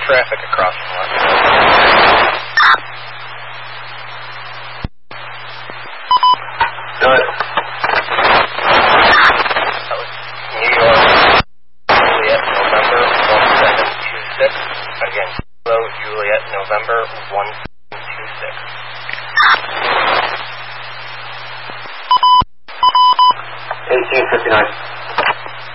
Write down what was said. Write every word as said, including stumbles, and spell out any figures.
traffic across from us. Good. That was New York, Juliet, November, one seven two six. Again, Kilo, Juliet, November, one seven two six. eighteen fifty-nine.